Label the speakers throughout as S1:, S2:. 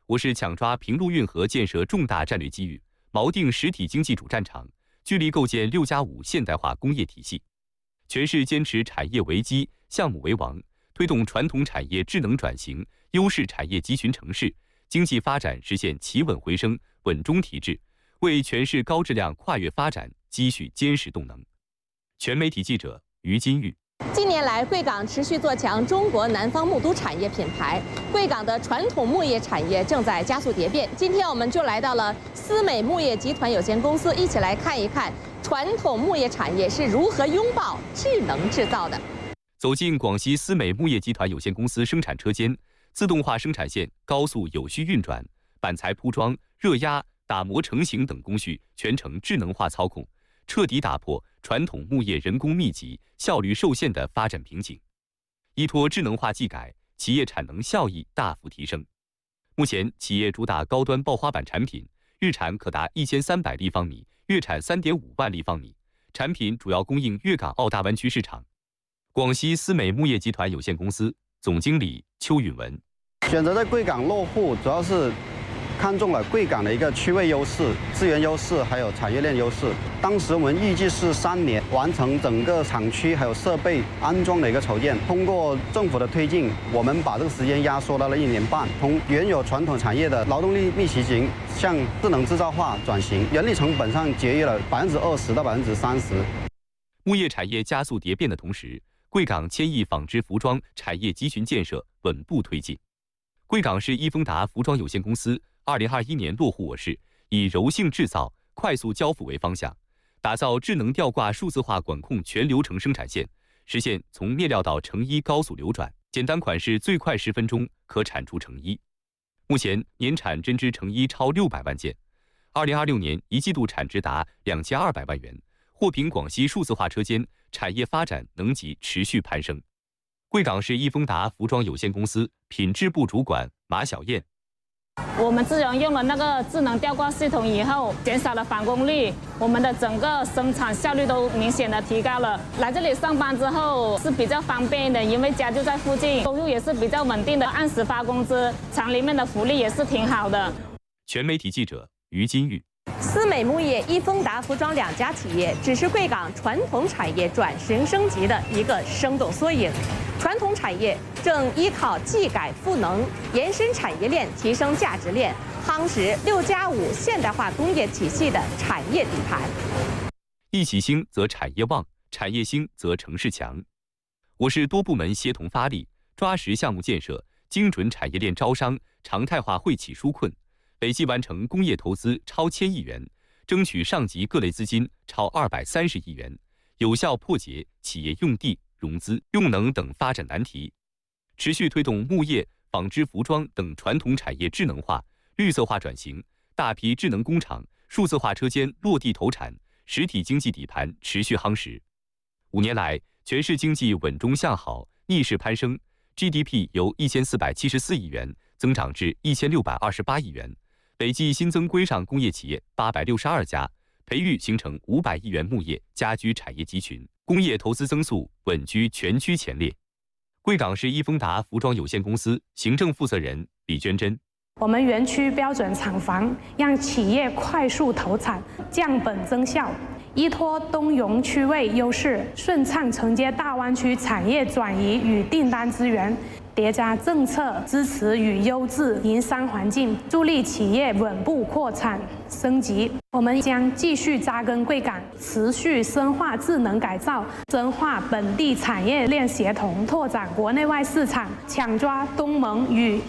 S1: 我市抢抓平陆运河建设重大战略机遇，锚定实体经济主战场，聚力构建6+5现代化工业体系。全市坚持产业为基、项目为王，推动传统产业智能转型，优势产业集群城市，经济发展实现企稳回升、稳中提质，为全市高质量跨越发展积蓄坚实动能。全媒体记者于金玉。
S2: 近年来，贵港持续做强中国南方木都产业品牌，贵港的传统木业产业正在加速蝶变。今天我们就来到了思美木业集团有限公司，一起来看一看传统木业产业是如何拥抱智能制造的。
S1: 走进广西思美木业集团有限公司生产车间，自动化生产线高速有序运转，板材铺装、热压、打磨成型等工序全程智能化操控，彻底打破传统木业人工密集、效率受限的发展瓶颈。依托智能化技改，企业产能效益大幅提升。目前，企业主打高端爆花板产品，日产可达1300立方米，月产3.5万立方米，产品主要供应粤港澳大湾区市场。广西思美木业集团有限公司总经理邱允文：
S3: 选择在贵港落户，主要是看中了贵港的一个区位优势、资源优势，还有产业链优势。当时我们预计是3年完成整个厂区还有设备安装的一个筹建。通过政府的推进，我们把这个时间压缩到了1年半。从原有传统产业的劳动力密集型向智能制造化转型，人力成本上节约了20%到30%。
S1: 木业产业加速蝶变的同时，贵港千亿纺织服装产业集群建设稳步推进。贵港市易丰达服装有限公司2021年落户我市，以柔性制造、快速交付为方向，打造智能吊挂数字化管控全流程生产线，实现从面料到成衣高速流转，简单款式最快10分钟可产出成衣。目前年产针织成衣超600万件，2026年1季度产值达2200万元，获评广西数字化车间产业发展能级持续攀升。贵港市易丰达服装有限公司品质部主管马小燕：
S4: 我们自从用了那个智能吊挂系统以后，减少了返工率，我们的整个生产效率都明显的提高了。来这里上班之后是比较方便的，因为家就在附近，收入也是比较稳定的，按时发工资，厂里面的福利也是挺好的。
S1: 全媒体记者于金玉。
S2: 思美木业、易丰达服装2家企业只是贵港传统产业转型升级的一个生动缩影。传统产业正依靠技改赋能，延伸产业链，提升价值链，夯实6+5现代化工业体系的产业底盘。
S1: 一起兴则产业旺，产业兴则城市强。我市多部门协同发力，抓实项目建设，精准产业链招商，常态化惠企纾困。累计完成工业投资超1000亿元，争取上级各类资金超230亿元，有效破解企业用地、融资、用能等发展难题。持续推动木业、纺织服装等传统产业智能化、绿色化转型，大批智能工厂、数字化车间落地投产，实体经济底盘持续夯实。5年来，全市经济稳中向好，逆势攀升 ，GDP 由1474亿元增长至1628亿元。累计新增规上工业企业862家，培育形成500亿元木业家居产业集群，工业投资增速稳居全区前列。贵港市易丰达服装有限公司行政负责人李娟珍：
S5: 我们园区标准厂房，让企业快速投产，降本增效，依托东涌区位优势，顺畅承接大湾区产业转移与订单资源。叠加政策支持与优质营商环境，助力企业稳步扩产升级。我们将继续扎根贵港，持续深化智能改造，深化本地产业链协同，拓展国内外市场，抢抓东盟与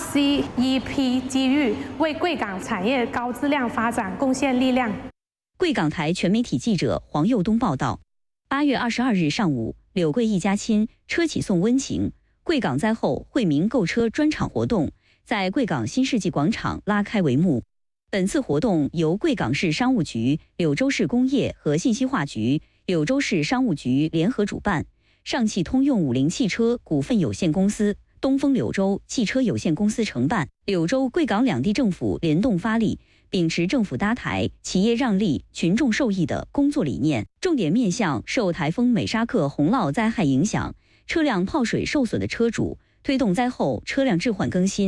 S5: RCEP 机遇，为贵港产业高质量发展贡献力量。
S6: 贵港台全媒体记者黄佑东报道：8月22日上午，柳贵一家亲，车企送温情。贵港灾后惠民购车专场活动在贵港新世纪广场拉开帷幕。本次活动由贵港市商务局、柳州市工业和信息化局、柳州市商务局联合主办，上汽通用五菱汽车股份有限公司、东风柳州汽车有限公司承办，柳州、贵港两地政府联动发力，秉持政府搭台、企业让利、群众受益的工作理念，重点面向受台风美沙克洪涝灾害影响、车辆泡水受损的车主，推动灾后车辆置换更新，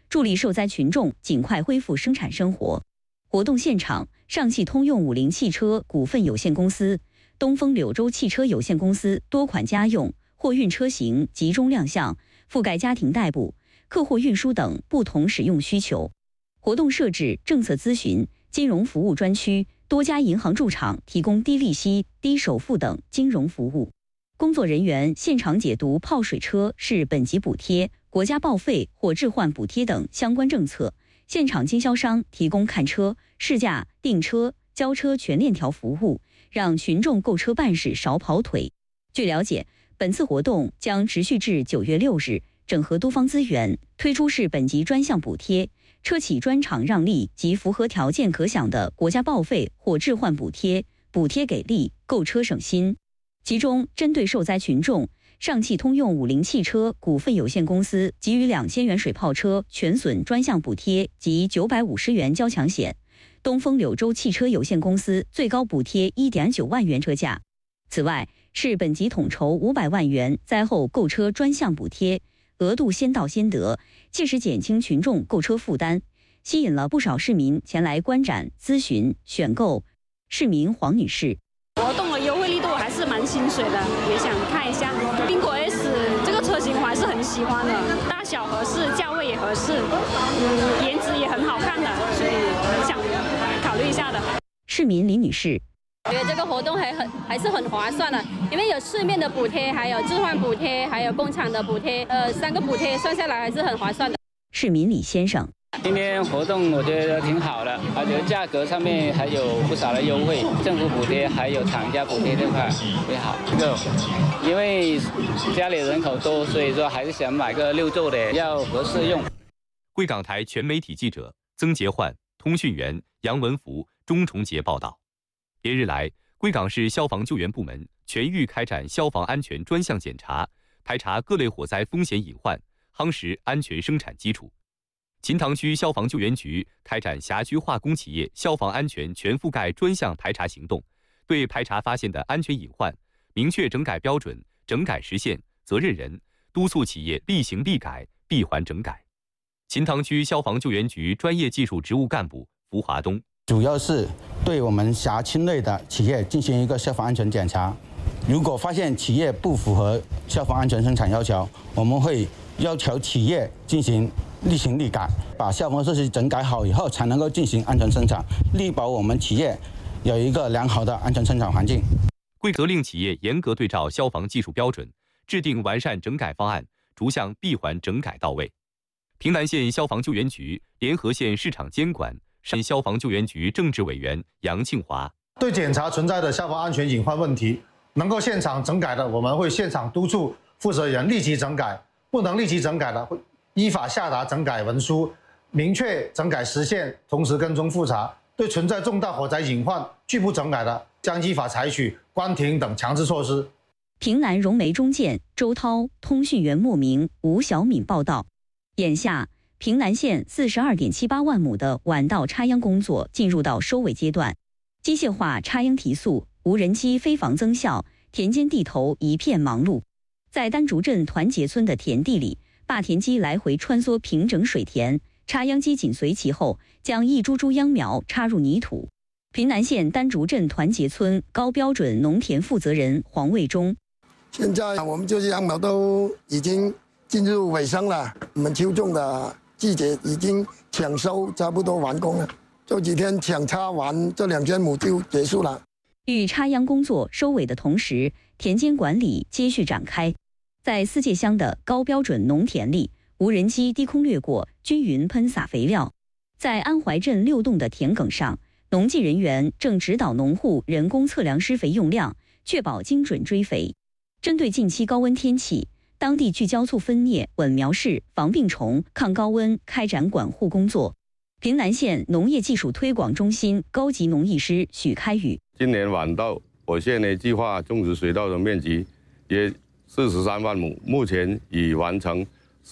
S6: 助力受灾群众尽快恢复生产生活。活动现场，上汽通用50汽车股份有限公司、东风柳州汽车有限公司多款家用、货运车型集中亮相，覆盖家庭代步、客货运输等不同使用需求。活动设置政策咨询、金融服务专区，多家银行驻场提供低利息、低首付等金融服务。工作人员现场解读泡水车是本级补贴、国家报废或置换补贴等相关政策。现场经销商提供看车、试驾、订车、交车全链条服务，让群众购车办事少跑腿。据了解，本次活动将持续至9月6日，整合多方资源，推出市本级专项补贴、车企专场让利及符合条件可享的国家报废或置换补贴，补贴给力，购车省心。其中，针对受灾群众，上汽通用50汽车股份有限公司给予2000元水泡车全损专项补贴及950元交强险，东风柳州汽车有限公司最高补贴1.9万元车价。此外，市本级统筹500万元灾后购车专项补贴，额度先到先得，切实减轻群众购车负担，吸引了不少市民前来观展、咨询、选购。市民黄女士。
S4: 活动的优惠力度还是蛮心水的，也想看一下。宾果 S 这个车型我还是很喜欢的，大小合适，价位也合适，颜值也很好看的，所以想考虑一下的。
S6: 市民李女士。
S7: 我觉得这个活动还是很划算的，因为有市面的补贴，还有置换补贴，还有工厂的补贴，3个补贴算下来还是很划算的。
S6: 市民李先生。
S8: 今天活动我觉得挺好的，而且价格上面还有不少的优惠，政府补贴还有厂家补贴这块也好。因为家里人口多，所以说还是想买个6座的，要合适用。
S1: 贵港台全媒体记者曾杰焕、通讯员杨文福、钟崇杰报道。连日来，贵港市消防救援部门全域开展消防安全专项检查，排查各类火灾风险隐患，夯实安全生产基础。秦塘区消防救援局开展辖区化工企业消防安全全覆盖专项排查行动，对排查发现的安全隐患，明确整改标准、整改时限、责任人，督促企业立行立改，闭环整改。秦塘区消防救援局专业技术职务干部符华东，
S9: 主要是对我们辖区内的企业进行一个消防安全检查，如果发现企业不符合消防安全生产要求，我们会要求企业进行立行立改，把消防设施整改好以后，才能够进行安全生产，力保我们企业有一个良好的安全生产环境。
S1: 贵责令企业严格对照消防技术标准，制定完善整改方案，逐项闭环整改到位。平南县消防救援局联合县市场监管市消防救援局政治委员杨庆华，
S10: 对检查存在的消防安全隐患问题，能够现场整改的，我们会现场督促负责人立即整改；不能立即整改的，会依法下达整改文书，明确整改时限，同时跟踪复查。对存在重大火灾隐患拒不整改的，将依法采取关停等强制措施。
S6: 平南融煤中建周涛、通讯员莫名、吴小敏报道。眼下，平南县42.78万亩的晚稻插秧工作进入到收尾阶段，机械化插秧提速，无人机飞防增效，田间地头一片忙碌。在丹竹镇团结村的田地里，耙田机来回穿梭平整水田，插秧机紧随其后，将一株株秧苗插入泥土。平南县丹竹镇团结村高标准农田负责人黄卫忠，
S11: 现在我们这些秧苗都已经进入尾声了，我们秋种的季节已经抢收差不多完工了，这几天抢插完，这2000亩就结束了。
S6: 与插秧工作收尾的同时，田间管理接续展开。在四界乡的高标准农田里，无人机低空掠过，均匀喷洒肥料。在安怀镇6栋的田埂上，农技人员正指导农户人工测量施肥用量，确保精准追肥。针对近期高温天气，当地聚焦促分蘖、稳苗式、防病虫、抗高温开展管护工作。平南县农业技术推广中心高级农艺师许开宇，
S12: 今年晚稻我县呢计划种植水稻的面积约43万亩，目前已完成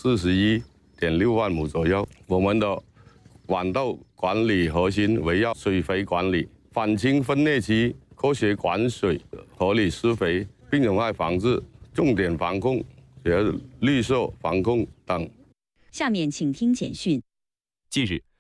S12: 41.6万亩左右。我们的晚稻管理核心围绕水肥管理、反晴分蘖期科学管水、合理施肥、病虫害防治、重点防控、绿色防控等。
S6: 下面请听简讯。
S1: 近日，